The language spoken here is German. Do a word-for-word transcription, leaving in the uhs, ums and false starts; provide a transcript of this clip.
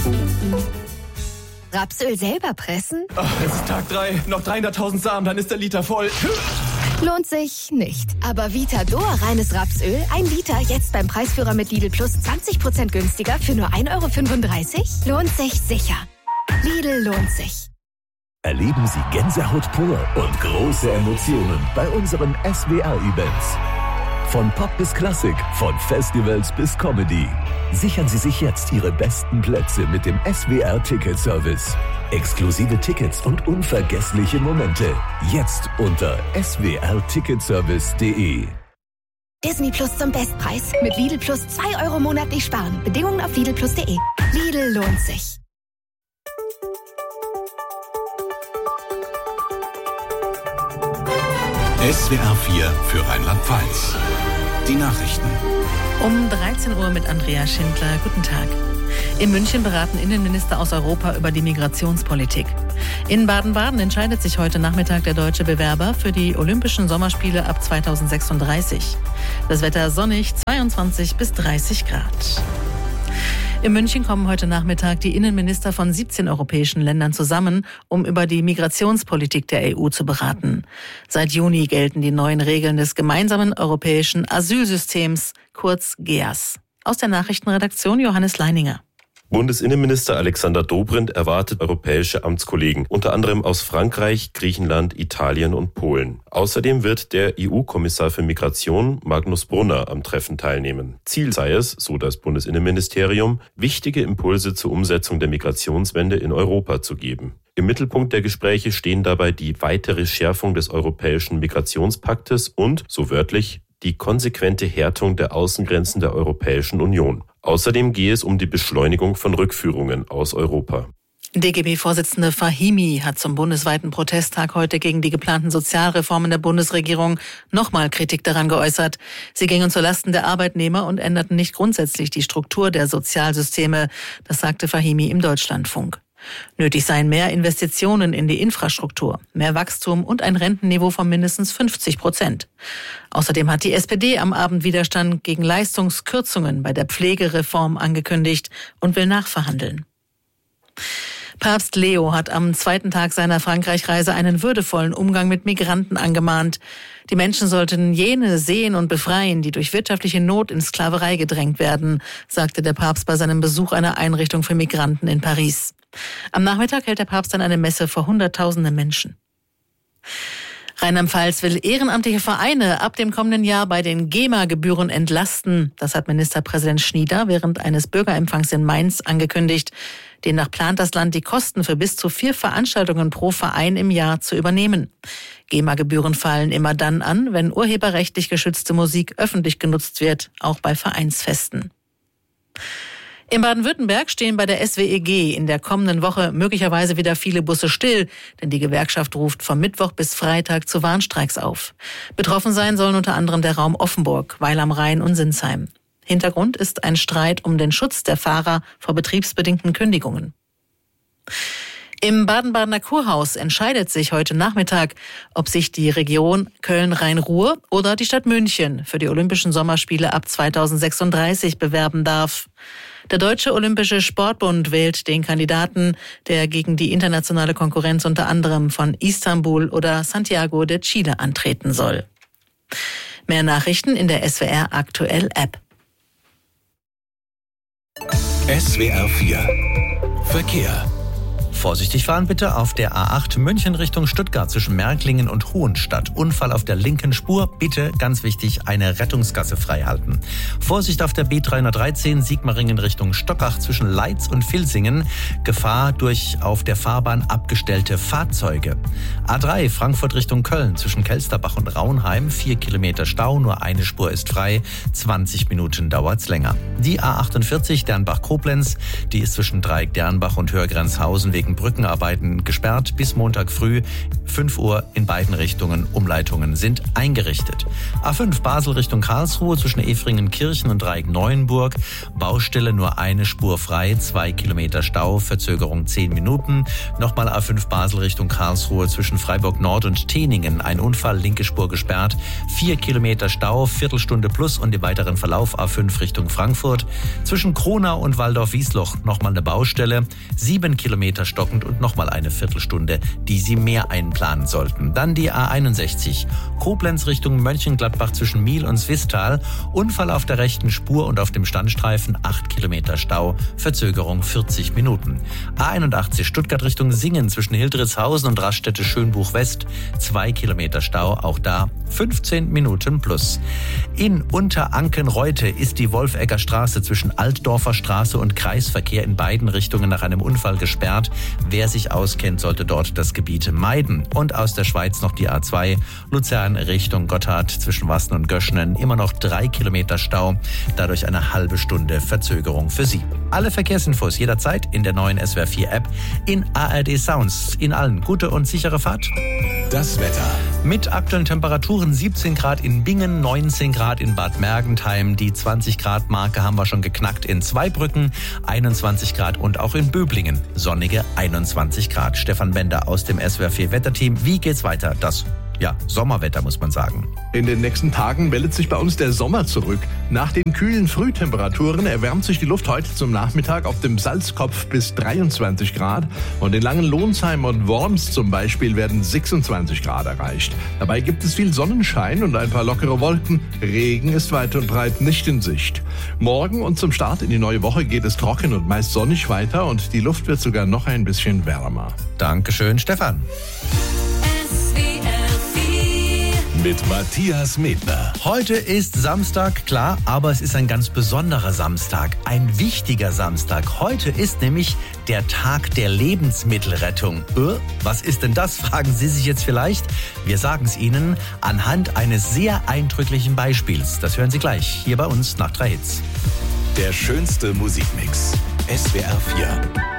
Rapsöl selber pressen? Ach, es ist Tag drei. Noch dreihunderttausend Samen, dann ist der Liter voll. Lohnt sich nicht. Aber Vitador reines Rapsöl, ein Liter, jetzt beim Preisführer mit Lidl Plus zwanzig Prozent günstiger für nur ein Euro fünfunddreißig? Lohnt sich sicher. Lidl lohnt sich. Erleben Sie Gänsehaut pur und große Emotionen bei unseren S W R-Events. Von Pop bis Klassik, von Festivals bis Comedy. Sichern Sie sich jetzt Ihre besten Plätze mit dem S W R-Ticket-Service. Exklusive Tickets und unvergessliche Momente. Jetzt unter s w r ticketservice punkt d e. Disney Plus zum Bestpreis. Mit Lidl Plus zwei Euro monatlich sparen. Bedingungen auf lidl plus punkt d e. Lidl lohnt sich. S W R vier für Rheinland-Pfalz. Die Nachrichten. Um dreizehn Uhr mit Andrea Schindler. Guten Tag. In München beraten Innenminister aus Europa über die Migrationspolitik. In Baden-Baden entscheidet sich heute Nachmittag der deutsche Bewerber für die Olympischen Sommerspiele ab zweitausendsechsunddreißig. Das Wetter sonnig, zweiundzwanzig bis dreißig Grad. In München kommen heute Nachmittag die Innenminister von siebzehn europäischen Ländern zusammen, um über die Migrationspolitik der E U zu beraten. Seit Juni gelten die neuen Regeln des gemeinsamen europäischen Asylsystems, kurz G E A S. Aus der Nachrichtenredaktion Johannes Leininger. Bundesinnenminister Alexander Dobrindt erwartet europäische Amtskollegen, unter anderem aus Frankreich, Griechenland, Italien und Polen. Außerdem wird der E U-Kommissar für Migration, Magnus Brunner, am Treffen teilnehmen. Ziel sei es, so das Bundesinnenministerium, wichtige Impulse zur Umsetzung der Migrationswende in Europa zu geben. Im Mittelpunkt der Gespräche stehen dabei die weitere Schärfung des europäischen Migrationspaktes und, so wörtlich, die konsequente Härtung der Außengrenzen der Europäischen Union. Außerdem gehe es um die Beschleunigung von Rückführungen aus Europa. D G B-Vorsitzende Fahimi hat zum bundesweiten Protesttag heute gegen die geplanten Sozialreformen der Bundesregierung nochmal Kritik daran geäußert. Sie gingen zulasten der Arbeitnehmer und änderten nicht grundsätzlich die Struktur der Sozialsysteme. Das sagte Fahimi im Deutschlandfunk. Nötig seien mehr Investitionen in die Infrastruktur, mehr Wachstum und ein Rentenniveau von mindestens fünfzig Prozent. Außerdem hat die S P D am Abend Widerstand gegen Leistungskürzungen bei der Pflegereform angekündigt und will nachverhandeln. Papst Leo hat am zweiten Tag seiner Frankreich-Reise einen würdevollen Umgang mit Migranten angemahnt. Die Menschen sollten jene sehen und befreien, die durch wirtschaftliche Not in Sklaverei gedrängt werden, sagte der Papst bei seinem Besuch einer Einrichtung für Migranten in Paris. Am Nachmittag hält der Papst dann eine Messe vor Hunderttausenden Menschen. Rheinland-Pfalz will ehrenamtliche Vereine ab dem kommenden Jahr bei den G E M A-Gebühren entlasten. Das hat Ministerpräsident Schnieder während eines Bürgerempfangs in Mainz angekündigt. Demnach plant das Land, die Kosten für bis zu vier Veranstaltungen pro Verein im Jahr zu übernehmen. G E M A-Gebühren fallen immer dann an, wenn urheberrechtlich geschützte Musik öffentlich genutzt wird, auch bei Vereinsfesten. In Baden-Württemberg stehen bei der S W E G in der kommenden Woche möglicherweise wieder viele Busse still, denn die Gewerkschaft ruft vom Mittwoch bis Freitag zu Warnstreiks auf. Betroffen sein sollen unter anderem der Raum Offenburg, Weil am Rhein und Sinsheim. Hintergrund ist ein Streit um den Schutz der Fahrer vor betriebsbedingten Kündigungen. Im Baden-Badener Kurhaus entscheidet sich heute Nachmittag, ob sich die Region Köln-Rhein-Ruhr oder die Stadt München für die Olympischen Sommerspiele ab zweitausendsechsunddreißig bewerben darf. Der Deutsche Olympische Sportbund wählt den Kandidaten, der gegen die internationale Konkurrenz unter anderem von Istanbul oder Santiago de Chile antreten soll. Mehr Nachrichten in der S W R Aktuell App. S W R vier Verkehr. Vorsichtig fahren bitte auf der A acht München Richtung Stuttgart zwischen Märklingen und Hohenstadt. Unfall auf der linken Spur. Bitte, ganz wichtig, eine Rettungsgasse frei halten. Vorsicht auf der B dreihundertdreizehn Sigmaringen Richtung Stockach zwischen Leitz und Vilsingen. Gefahr durch auf der Fahrbahn abgestellte Fahrzeuge. A drei Frankfurt Richtung Köln zwischen Kelsterbach und Raunheim. Vier Kilometer Stau, nur eine Spur ist frei. zwanzig Minuten dauert's länger. Die A achtundvierzig Dernbach-Koblenz, die ist zwischen Dreieck Dernbach und Hörgrenzhausen wegen wegen Brückenarbeiten gesperrt bis Montag früh fünf Uhr in beiden Richtungen. Umleitungen sind eingerichtet. A fünf Basel Richtung Karlsruhe zwischen Efringen-Kirchen und Dreieck-Neuenburg. Baustelle, nur eine Spur frei, zwei Kilometer Stau, Verzögerung zehn Minuten. Nochmal A fünf Basel Richtung Karlsruhe zwischen Freiburg Nord und Teningen. Ein Unfall, linke Spur gesperrt, vier Kilometer Stau, Viertelstunde plus und im weiteren Verlauf A fünf Richtung Frankfurt. Zwischen Kronau und Waldorf-Wiesloch nochmal eine Baustelle, sieben Kilometer stockend und nochmal eine Viertelstunde, die Sie mehr einplanen sollten. Dann die A einundsechzig, Koblenz Richtung Mönchengladbach zwischen Miel und Swisttal. Unfall auf der rechten Spur und auf dem Standstreifen, acht Kilometer Stau, Verzögerung vierzig Minuten. A einundachtzig, Stuttgart Richtung Singen zwischen Hildritzhausen und Raststätte Schönbuch West, zwei Kilometer Stau, auch da fünfzehn Minuten plus. In Unteranken-Reute ist die Wolfegger Straße zwischen Altdorfer Straße und Kreisverkehr in beiden Richtungen nach einem Unfall gesperrt. Wer sich auskennt, sollte dort das Gebiet meiden. Und aus der Schweiz noch die A zwei, Luzern Richtung Gotthard zwischen Wassen und Göschenen, immer noch drei Kilometer Stau, dadurch eine halbe Stunde Verzögerung für Sie. Alle Verkehrsinfos jederzeit in der neuen S W R vier App, in A R D Sounds. In allen gute und sichere Fahrt. Das Wetter. Mit aktuellen Temperaturen siebzehn Grad in Bingen, neunzehn Grad in Bad Mergentheim. Die zwanzig Grad Marke haben wir schon geknackt in Zweibrücken, einundzwanzig Grad und auch in Böblingen. Sonnige einundzwanzig Grad. Stefan Bender aus dem S W R vier Wetterteam. Wie geht's weiter? Das Ja, Sommerwetter muss man sagen. In den nächsten Tagen meldet sich bei uns der Sommer zurück. Nach den kühlen Frühtemperaturen erwärmt sich die Luft heute zum Nachmittag auf dem Salzkopf bis dreiundzwanzig Grad. Und in Langenlohnsheim und Worms zum Beispiel werden sechsundzwanzig Grad erreicht. Dabei gibt es viel Sonnenschein und ein paar lockere Wolken. Regen ist weit und breit nicht in Sicht. Morgen und zum Start in die neue Woche geht es trocken und meist sonnig weiter und die Luft wird sogar noch ein bisschen wärmer. Dankeschön, Stefan. Mit Matthias Medner. Heute ist Samstag, klar, aber es ist ein ganz besonderer Samstag, ein wichtiger Samstag. Heute ist nämlich der Tag der Lebensmittelrettung. Äh, was ist denn das, fragen Sie sich jetzt vielleicht? Wir sagen es Ihnen anhand eines sehr eindrücklichen Beispiels. Das hören Sie gleich hier bei uns nach drei Hits. Der schönste Musikmix. S W R vier.